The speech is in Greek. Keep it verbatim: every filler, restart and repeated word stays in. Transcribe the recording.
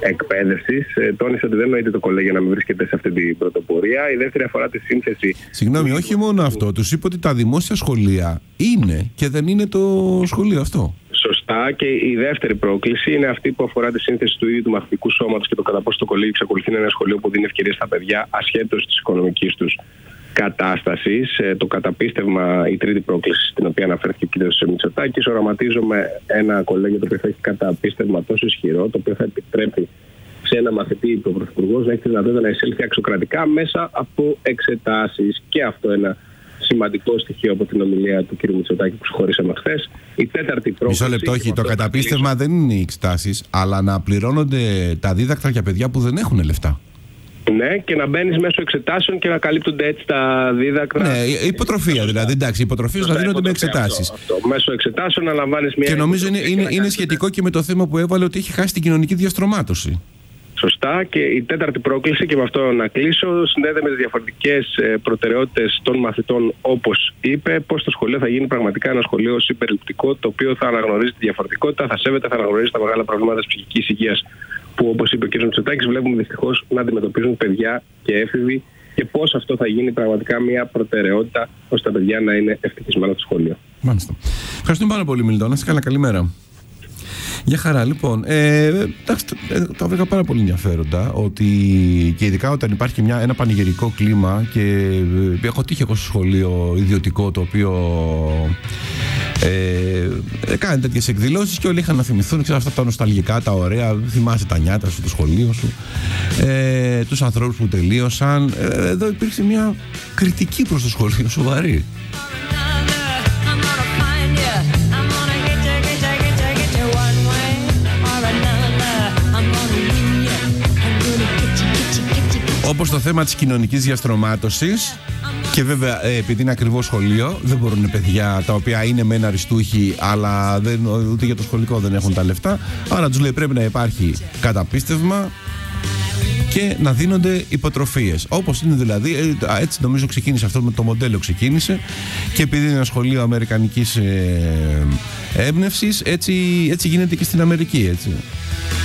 εκπαίδευσης. Ε, τόνισε ότι δεν νοείται το κολέγιο να μην βρίσκεται σε αυτή την πρωτοπορία. Η δεύτερη αφορά τη σύνθεση. Συγγνώμη, όχι μόνο αυτό. Τους είπε ότι τα δημόσια σχολεία είναι και δεν είναι το σχολείο αυτό. Σωστά. Και η δεύτερη πρόκληση είναι αυτή που αφορά τη σύνθεση του ίδιου του μαθητικού σώματος και το κατά πόσο το κολέγιο εξακολουθεί να είναι ένα σχολείο που δίνει ευκαιρίες στα παιδιά ασχέτως της οικονομικής τους κατάστασης. Το καταπίστευμα, η τρίτη πρόκληση στην οποία αναφέρθηκε ο κ. Μητσοτάκης, οραματίζομαι ένα κολέγιο το οποίο θα έχει καταπίστευμα τόσο ισχυρό, το οποίο θα επιτρέπει σε ένα μαθητή, ο Πρωθυπουργός, να έχει τη δυνατότητα να εισέλθει αξιοκρατικά μέσα από εξετάσεις. Και αυτό ένα σημαντικό στοιχείο από την ομιλία του κ. Μητσοτάκη που σχολήσαμε χθες. Η τέταρτη πρόκληση. Μισό λεπτό, όχι. Το καταπίστευμα δεν είναι οι εξετάσεις, αλλά να πληρώνονται τα δίδακτρα για παιδιά που δεν έχουν λεφτά. Ναι, και να μπαίνεις μέσω εξετάσεων και να καλύπτονται έτσι τα δίδακτρα. Ναι, υποτροφία δηλαδή. Εντάξει, υποτροφίες να δίνονται με εξετάσεις. Αυτό, αυτό. Μέσω εξετάσεων να λαμβάνεις μια. Και νομίζω είναι, είναι, είναι σχετικό και με το θέμα που έβαλε ότι έχει χάσει την κοινωνική διαστρωμάτωση. Σωστά. Και η τέταρτη πρόκληση, και με αυτό να κλείσω, συνδέεται με τις διαφορετικές προτεραιότητες των μαθητών, όπως είπε, πώς το σχολείο θα γίνει πραγματικά ένα σχολείο συμπεριληπτικό, το οποίο θα αναγνωρίζει τη διαφορετικότητα, θα σέβεται, θα αναγνωρίζει τα μεγάλα προβλήματα της ψυχικής υγείας, που, όπως είπε ο κ. Μητσοτάκης, βλέπουμε δυστυχώς να αντιμετωπίζουν παιδιά και έφηβοι, και πώς αυτό θα γίνει πραγματικά μια προτεραιότητα ώστε τα παιδιά να είναι ευτυχισμένα στο σχολείο. Μάλιστα. Ευχαριστούμε πάρα πολύ, Μιλτό. Να είστε καλά, καλημέρα. Για χαρά, λοιπόν. Ε, εντάξει, τα βρήκα πάρα πολύ ενδιαφέροντα, ότι και ειδικά όταν υπάρχει μια, ένα πανηγυρικό κλίμα, και έχω τύχει εγώ στο σχολείο ιδιωτικό, το οποίο ε, κάνει τέτοιες εκδηλώσεις και όλοι είχαν να θυμηθούν, ξέρω, αυτά τα νοσταλγικά, τα ωραία, θυμάσαι τα νιάτα σου, το σχολείο σου, ε, τους ανθρώπους που τελείωσαν. Ε, εδώ υπήρξε μια κριτική προς το σχολείο, σοβαρή. Όπως το θέμα της κοινωνικής διαστρωμάτωσης. Και βέβαια, επειδή είναι ακριβώς σχολείο, δεν μπορούν παιδιά τα οποία είναι μεν αριστούχοι, αλλά δεν, ούτε για το σχολικό δεν έχουν τα λεφτά. Άρα τους λέει πρέπει να υπάρχει καταπίστευμα και να δίνονται υποτροφίες. Όπως είναι δηλαδή, έτσι νομίζω ξεκίνησε αυτό με το μοντέλο, ξεκίνησε. Και επειδή είναι ένα σχολείο αμερικανικής ε, έμπνευσης, έτσι, έτσι γίνεται και στην Αμερική, έτσι.